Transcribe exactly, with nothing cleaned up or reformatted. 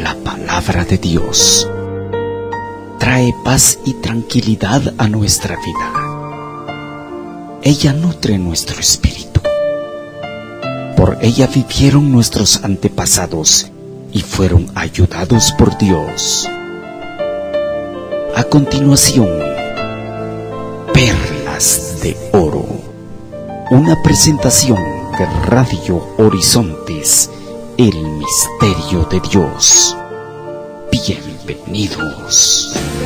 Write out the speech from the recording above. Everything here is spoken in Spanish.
la palabra de Dios trae paz y tranquilidad a nuestra vida. Ella nutre nuestro espíritu. Por ella vivieron nuestros antepasados y fueron ayudados por Dios. A continuación, Perlas de Oro, una presentación de Radio Horizontes, el misterio de Dios. Bienvenidos.